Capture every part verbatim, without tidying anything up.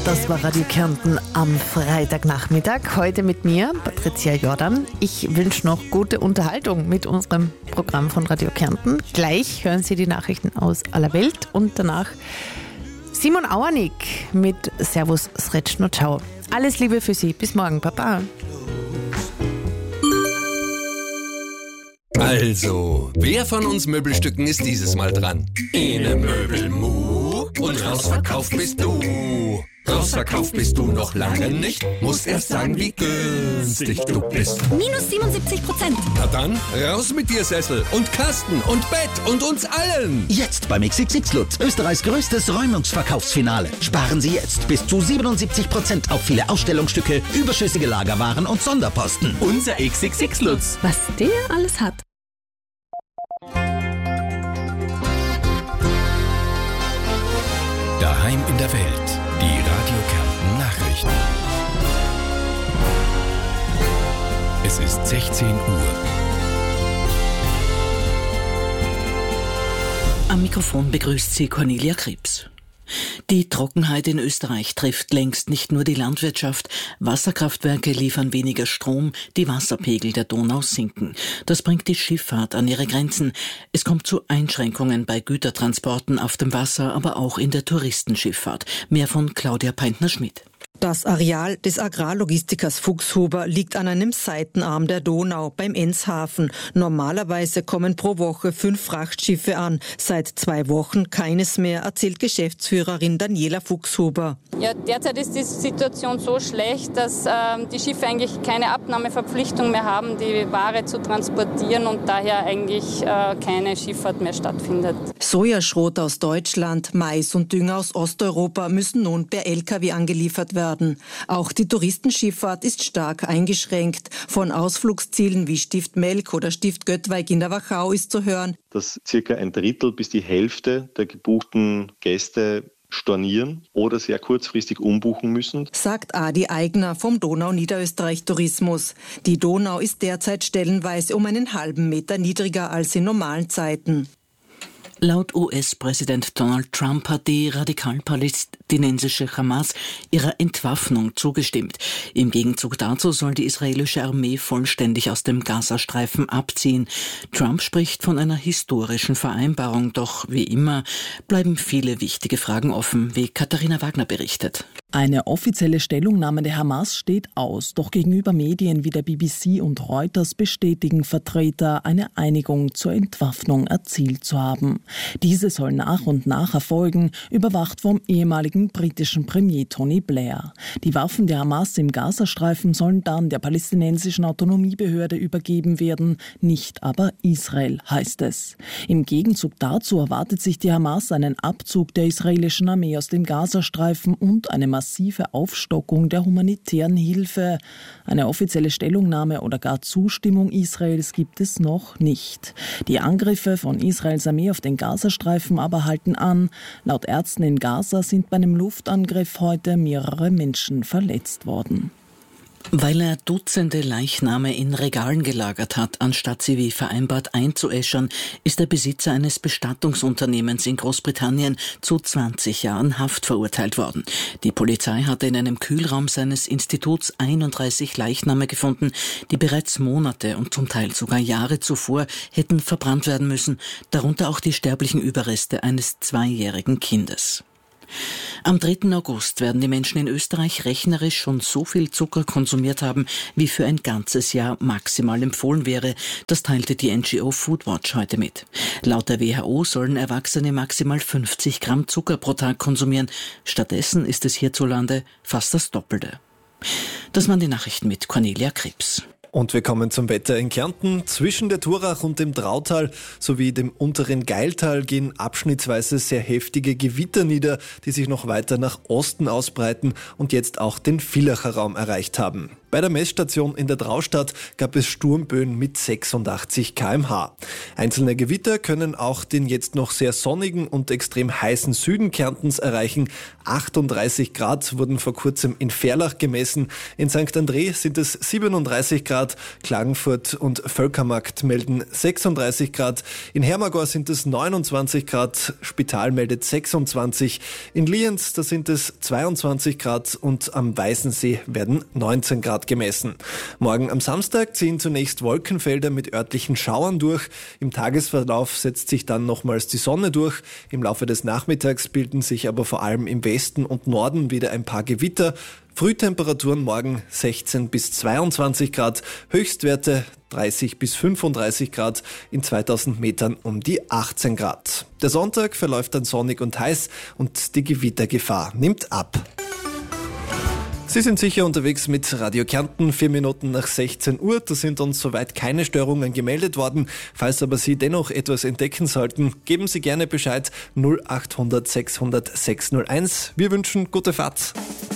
Das war Radio Kärnten am Freitagnachmittag. Heute mit mir, Patricia Jordan. Ich wünsche noch gute Unterhaltung mit unserem Programm von Radio Kärnten. Gleich hören Sie die Nachrichten aus aller Welt und danach Simon Auernick mit Servus Sretschno Ciao. Alles Liebe für Sie. Bis morgen. Baba. Also, wer von uns Möbelstücken ist dieses Mal dran? Ene Möbelmu und rausverkauft bist du. Rausverkauft bist du noch lange nicht. Musst erst sagen, wie günstig du bist. Minus siebenundsiebzig Prozent. Na dann, raus mit dir Sessel und Kasten und Bett und uns allen. Jetzt beim X X X Lutz, Österreichs größtes Räumungsverkaufsfinale. Sparen Sie jetzt bis zu siebenundsiebzig Prozent auf viele Ausstellungsstücke, überschüssige Lagerwaren und Sonderposten. Unser X X X Lutz. Was der alles hat. Daheim in der Welt. Die Radio Kärnten Nachrichten. Es ist sechzehn Uhr. Am Mikrofon begrüßt Sie Cornelia Krebs. Die Trockenheit in Österreich trifft längst nicht nur die Landwirtschaft. Wasserkraftwerke liefern weniger Strom, die Wasserpegel der Donau sinken. Das bringt die Schifffahrt an ihre Grenzen. Es kommt zu Einschränkungen bei Gütertransporten auf dem Wasser, aber auch in der Touristenschifffahrt. Mehr von Claudia Peintner-Schmidt. Das Areal des Agrarlogistikers Fuchshuber liegt an einem Seitenarm der Donau beim Enzhafen. Normalerweise kommen pro Woche fünf Frachtschiffe an. Seit zwei Wochen keines mehr, erzählt Geschäftsführerin Daniela Fuchshuber. Ja, derzeit ist die Situation so schlecht, dass äh, die Schiffe eigentlich keine Abnahmeverpflichtung mehr haben, die Ware zu transportieren und daher eigentlich äh, keine Schifffahrt mehr stattfindet. Sojaschrot aus Deutschland, Mais und Dünger aus Osteuropa müssen nun per L K W angeliefert werden. Auch die Touristenschifffahrt ist stark eingeschränkt. Von Ausflugszielen wie Stift Melk oder Stift Göttweig in der Wachau ist zu hören, dass circa ein Drittel bis die Hälfte der gebuchten Gäste stornieren oder sehr kurzfristig umbuchen müssen, sagt Adi Eigner vom Donau-Niederösterreich Tourismus. Die Donau ist derzeit stellenweise um einen halben Meter niedriger als in normalen Zeiten. Laut U S-Präsident Donald Trump hat die radikal-palästinensische Hamas ihrer Entwaffnung zugestimmt. Im Gegenzug dazu soll die israelische Armee vollständig aus dem Gazastreifen abziehen. Trump spricht von einer historischen Vereinbarung, doch wie immer bleiben viele wichtige Fragen offen, wie Katharina Wagner berichtet. Eine offizielle Stellungnahme der Hamas steht aus, doch gegenüber Medien wie der B B C und Reuters bestätigen Vertreter, eine Einigung zur Entwaffnung erzielt zu haben. Diese soll nach und nach erfolgen, überwacht vom ehemaligen britischen Premier Tony Blair. Die Waffen der Hamas im Gazastreifen sollen dann der palästinensischen Autonomiebehörde übergeben werden, nicht aber Israel, heißt es. Im Gegenzug dazu erwartet sich die Hamas einen Abzug der israelischen Armee aus dem Gazastreifen und eine massive Aufstockung der humanitären Hilfe. Eine offizielle Stellungnahme oder gar Zustimmung Israels gibt es noch nicht. Die Angriffe von Israels Armee auf den Gazastreifen aber halten an. Laut Ärzten in Gaza sind bei einem Luftangriff heute mehrere Menschen verletzt worden. Weil er Dutzende Leichname in Regalen gelagert hat, anstatt sie wie vereinbart einzuäschern, ist der Besitzer eines Bestattungsunternehmens in Großbritannien zu zwanzig Jahren Haft verurteilt worden. Die Polizei hatte in einem Kühlraum seines Instituts einunddreißig Leichname gefunden, die bereits Monate und zum Teil sogar Jahre zuvor hätten verbrannt werden müssen, darunter auch die sterblichen Überreste eines zweijährigen Kindes. Am dritten August werden die Menschen in Österreich rechnerisch schon so viel Zucker konsumiert haben, wie für ein ganzes Jahr maximal empfohlen wäre. Das teilte die N G O Foodwatch heute mit. Laut der W H O sollen Erwachsene maximal fünfzig Gramm Zucker pro Tag konsumieren. Stattdessen ist es hierzulande fast das Doppelte. Das waren die Nachrichten mit Cornelia Krebs. Und wir kommen zum Wetter in Kärnten. Zwischen der Thurach und dem Drautal sowie dem unteren Geiltal gehen abschnittsweise sehr heftige Gewitter nieder, die sich noch weiter nach Osten ausbreiten und jetzt auch den Villacher Raum erreicht haben. Bei der Messstation in der Draustadt gab es Sturmböen mit sechsundachtzig Kilometer pro Stunde. Einzelne Gewitter können auch den jetzt noch sehr sonnigen und extrem heißen Süden Kärntens erreichen. achtunddreißig Grad wurden vor kurzem in Verlach gemessen. In Sankt André sind es siebenunddreißig Grad. Klagenfurt und Völkermarkt melden sechsunddreißig Grad. In Hermagor sind es neunundzwanzig Grad. Spital meldet sechsundzwanzig. In Lienz, da sind es zweiundzwanzig Grad und am Weißensee werden neunzehn Grad gemessen. Morgen am Samstag ziehen zunächst Wolkenfelder mit örtlichen Schauern durch. Im Tagesverlauf setzt sich dann nochmals die Sonne durch. Im Laufe des Nachmittags bilden sich aber vor allem im Westen und Norden wieder ein paar Gewitter. Frühtemperaturen morgen sechzehn bis zweiundzwanzig Grad, Höchstwerte dreißig bis fünfunddreißig Grad, in zweitausend Metern um die achtzehn Grad. Der Sonntag verläuft dann sonnig und heiß und die Gewittergefahr nimmt ab. Sie sind sicher unterwegs mit Radio Kärnten, vier Minuten nach sechzehn Uhr. Da sind uns soweit keine Störungen gemeldet worden. Falls aber Sie dennoch etwas entdecken sollten, geben Sie gerne Bescheid null acht hundert sechshundert sechshunderteins. Wir wünschen gute Fahrt.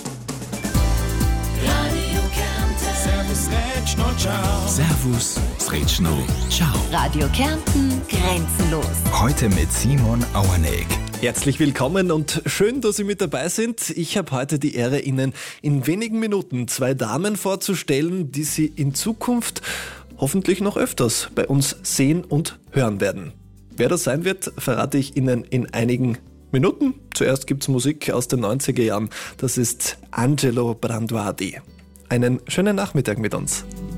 Servus, Sretschno, ciao. Radio Kärnten, grenzenlos. Heute mit Simon Auerneck. Herzlich willkommen und schön, dass Sie mit dabei sind. Ich habe heute die Ehre, Ihnen in wenigen Minuten zwei Damen vorzustellen, die Sie in Zukunft hoffentlich noch öfters bei uns sehen und hören werden. Wer das sein wird, verrate ich Ihnen in einigen Minuten. Zuerst gibt's Musik aus den neunziger Jahren. Das ist Angelo Branduardi. Einen schönen Nachmittag mit uns.